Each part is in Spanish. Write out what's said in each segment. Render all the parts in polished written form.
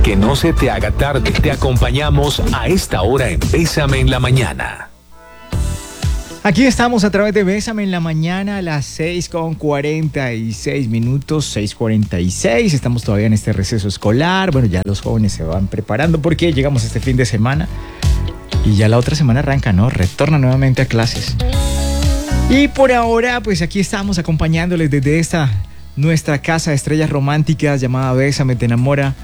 Que no se te haga tarde, te acompañamos a esta hora en Bésame en la Mañana. Aquí estamos a través de Bésame en la Mañana a las 6:46 minutos, 6:46. Estamos todavía en este receso escolar. Bueno, ya los jóvenes se van preparando porque llegamos a este fin de semana y ya la otra semana arranca, ¿no? Retorna nuevamente a clases. Y por ahora, pues aquí estamos acompañándoles desde esta nuestra casa de estrellas románticas llamada Bésame te enamora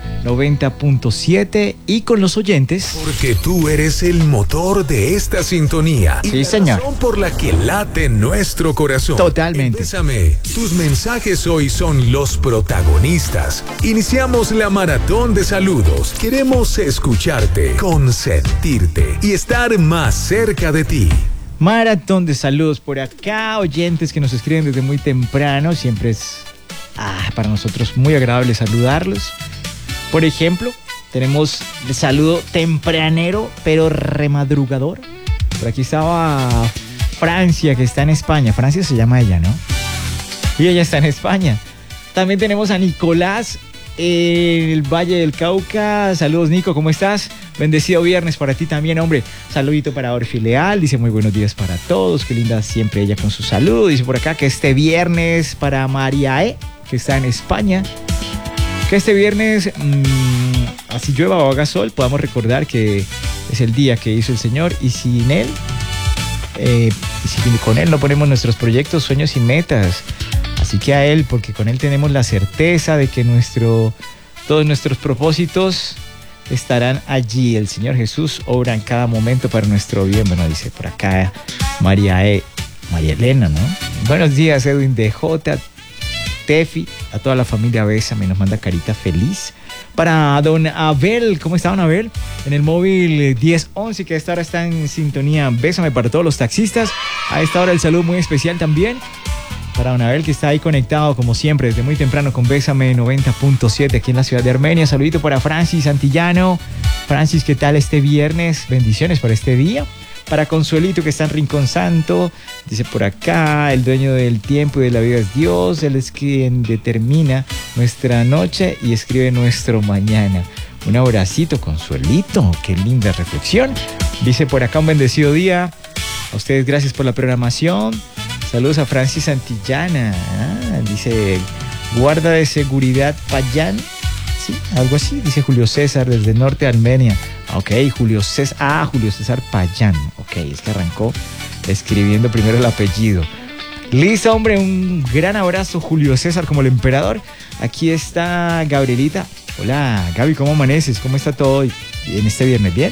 90.7 y con los oyentes. Porque tú eres el motor de esta sintonía. Sí, y señor. la razón por la que late nuestro corazón. Totalmente. En Bésame, tus mensajes hoy son los protagonistas. Iniciamos la maratón de saludos. Queremos escucharte, consentirte y estar más cerca de ti. Maratón de saludos por acá, oyentes que nos escriben desde muy temprano. Siempre es para nosotros muy agradable saludarlos. Por ejemplo, tenemos el saludo tempranero, pero remadrugador. Por aquí estaba Francia, que está en España. Francia se llama ella, ¿no? Y ella está en España. También tenemos a Nicolás en el Valle del Cauca. Saludos, Nico, ¿cómo estás? Bendecido viernes para ti también, hombre. Saludito para Orfi Leal, dice muy buenos días para todos. Qué linda siempre ella con su saludo. Dice por acá que este viernes para Mariae, que está en España. Que este viernes, así llueva o haga sol, podamos recordar que es el día que hizo el Señor y sin Él, y si con Él no ponemos nuestros proyectos, sueños y metas. Así que a Él, porque con Él tenemos la certeza de que todos nuestros propósitos estarán allí. El Señor Jesús obra en cada momento para nuestro bien. Bueno, dice por acá María Elena, ¿no? Buenos días, Edwin DJ, Tefi, a toda la familia Bésame, nos manda carita feliz. Para don Abel, ¿cómo está don Abel? En el móvil 1011, que a esta hora está en sintonía. Bésame para todos los taxistas. A esta hora el saludo muy especial también para don Abel, que está ahí conectado como siempre desde muy temprano con Bésame 90.7 aquí en la ciudad de Armenia. Saludito para Francis Santillano. Francis, ¿qué tal este viernes? Bendiciones para este día. Para Consuelito, que está en Rincón Santo, dice por acá, el dueño del tiempo y de la vida es Dios. Él es quien determina nuestra noche y escribe nuestro mañana. Un abracito, Consuelito, qué linda reflexión. Dice por acá, un bendecido día. A ustedes gracias por la programación. Saludos a Francis Santillana. Dice, guarda de seguridad Payán. Sí, algo así. Dice Julio César desde el norte de Armenia. Ok, Julio César Payán. Ok, es que arrancó escribiendo primero el apellido. Listo, hombre, un gran abrazo, Julio César, como el emperador. Aquí está Gabrielita. Hola, Gaby, ¿cómo amaneces? ¿Cómo está todo hoy en este viernes? ¿Bien?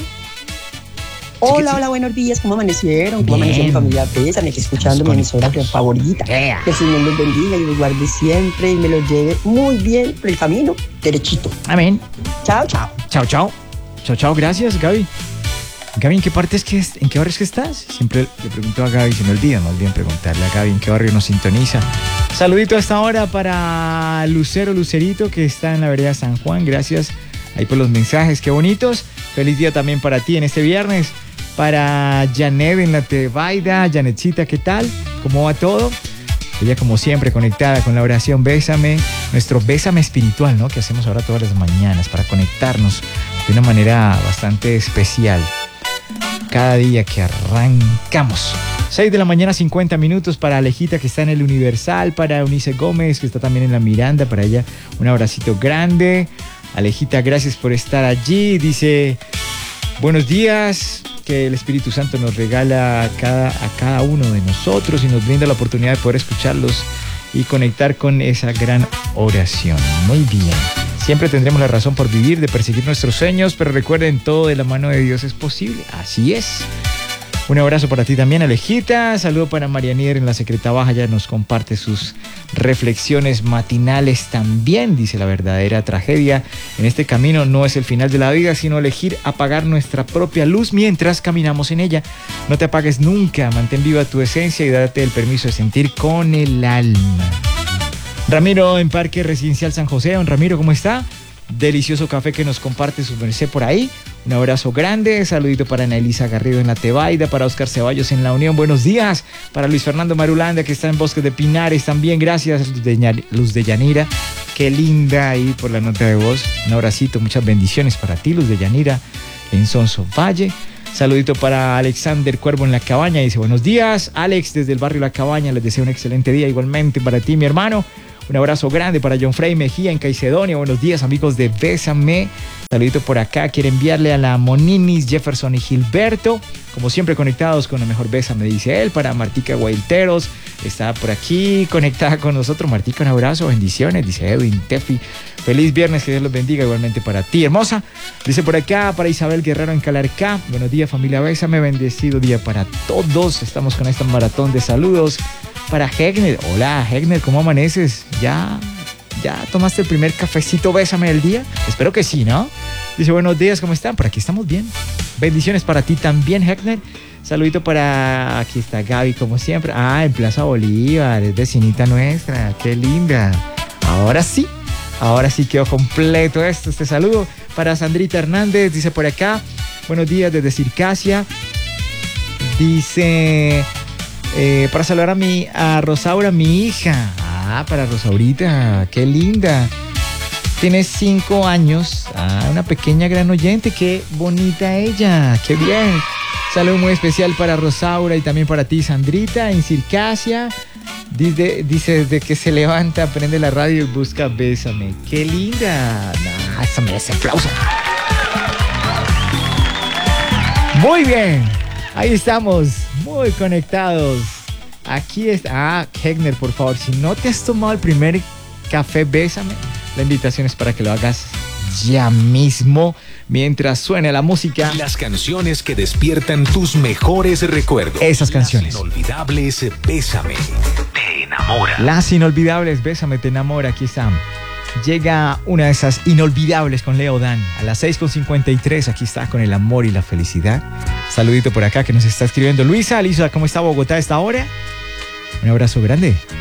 Hola, buenos días, ¿cómo amanecieron? ¿Cómo amaneció mi familia Bésame? Aquí escuchando mi emisora favorita. Que el Señor los bendiga y los guarde siempre y me los lleve muy bien por el camino, derechito. Amén. Chao, chao. Chao, chao. Chao, chao, gracias, Gaby. Gaby, ¿en qué barrio es que estás? Siempre le pregunto a Gaby, se me olvida, no olviden preguntarle a Gaby en qué barrio nos sintoniza. Saludito a esta hora para Lucerito, que está en la vereda San Juan. Gracias ahí por los mensajes, qué bonitos. Feliz día también para ti en este viernes. Para Janet en la Tebaida. Janetcita, ¿qué tal? ¿Cómo va todo? Ella como siempre conectada con la oración Bésame, nuestro Bésame espiritual, ¿no? Que hacemos ahora todas las mañanas para conectarnos de una manera bastante especial cada día que arrancamos. 6 de la mañana, 50 minutos para Alejita, que está en el Universal, para Eunice Gómez, que está también en la Miranda, para ella un abracito grande. Alejita, gracias por estar allí. Dice, buenos días, que el Espíritu Santo nos regala a cada uno de nosotros y nos brinda la oportunidad de poder escucharlos y conectar con esa gran oración. Muy bien. Siempre tendremos la razón por vivir, de perseguir nuestros sueños, pero recuerden, todo de la mano de Dios es posible. Así es. Un abrazo para ti también, Alejita. Saludo para Marianier en la Secreta Baja. Ya nos comparte sus reflexiones matinales también. Dice, la verdadera tragedia en este camino no es el final de la vida, sino elegir apagar nuestra propia luz mientras caminamos en ella. No te apagues nunca. Mantén viva tu esencia y date el permiso de sentir con el alma. Ramiro en Parque Residencial San José. Don Ramiro, ¿cómo está? Delicioso café que nos comparte su merced por ahí. Un abrazo grande, saludito para Ana Elisa Garrido en la Tebaida, para Oscar Ceballos en la Unión, buenos días, para Luis Fernando Marulanda, que está en Bosques de Pinares también, gracias. Luz de Yanira, qué linda ahí por la nota de voz. Un abracito, muchas bendiciones para ti, Luz de Yanira, en Sonso Valle. Saludito para Alexander Cuervo en La Cabaña. Dice, buenos días, Alex, desde el barrio La Cabaña. Les deseo un excelente día igualmente para ti, mi hermano. Un abrazo grande para John Frey Mejía en Caicedonia. Buenos días, amigos de Bésame. Saludito por acá. Quiero enviarle a la Moninis, Jefferson y Gilberto. Como siempre, conectados con lo mejor Bésame, dice él. Para Martica Guailteros. Está por aquí conectada con nosotros. Martica, un abrazo, bendiciones. Dice Edwin Tefi. Feliz viernes, que Dios los bendiga igualmente para ti, hermosa. Dice por acá para Isabel Guerrero en Calarcá. Buenos días, familia Bésame. Bendecido día para todos. Estamos con esta maratón de saludos. Para Hegner. Hola, Hegner, ¿cómo amaneces? ¿Ya tomaste el primer cafecito Bésame del día? Espero que sí, ¿no? Dice, buenos días, ¿cómo están? Por aquí estamos bien. Bendiciones para ti también, Hegner. Saludito para... Aquí está Gaby, como siempre. En Plaza Bolívar, es vecinita nuestra. Qué linda. Ahora sí quedó completo este saludo. Para Sandrita Hernández, dice por acá, buenos días desde Circasia. Dice... para saludar a Rosaura, mi hija. Para Rosaurita, qué linda. Tiene 5 años. Una pequeña gran oyente. Qué bonita ella. Qué bien. Saludo muy especial para Rosaura y también para ti, Sandrita, en Circasia. Dice desde que se levanta, prende la radio y busca Bésame. Qué linda. Eso merece aplauso. Muy bien. Ahí estamos, muy conectados. Aquí está. Hegner, por favor, si no te has tomado el primer café Bésame, la invitación es para que lo hagas ya mismo, mientras suene la música. Las canciones que despiertan tus mejores recuerdos. Esas canciones. Las inolvidables Bésame, te enamora. Las inolvidables Bésame, te enamora. Aquí están. Llega una de esas inolvidables con Leo Dan a las 6:53. Aquí está con el amor y la felicidad. Saludito por acá que nos está escribiendo Luisa. Lisa, ¿cómo está Bogotá a esta hora? Un abrazo grande.